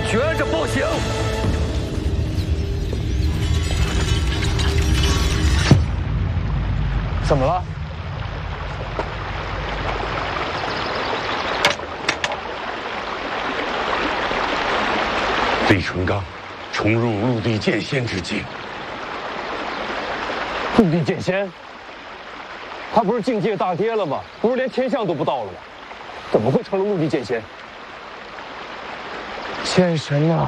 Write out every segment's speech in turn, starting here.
绝着不行！ 怎么了？ 李淳罡重入陆地剑仙之境。 陆地剑仙？他不是境界大跌了吗？不是连天象都不到了吗？怎么会成了陆地剑仙？仙神呐！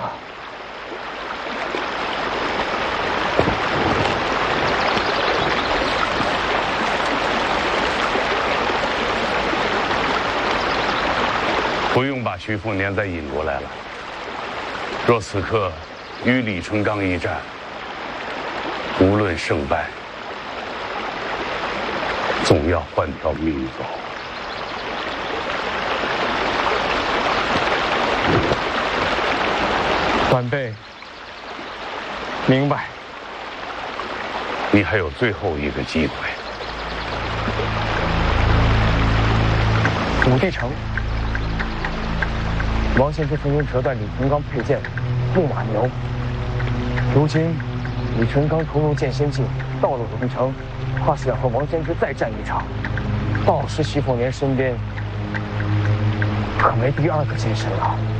不用把徐凤年再引过来了。若此刻与李淳罡一战，无论胜败，总要换条命走。 晚辈明白。 你还有最后一个机会。 武帝城，王仙芝曾经折断李淳罡佩剑木马牛，如今李淳罡重入剑仙境，到了武帝城，怕是要和王仙芝再战一场。到时徐凤年身边可没第二个剑神了。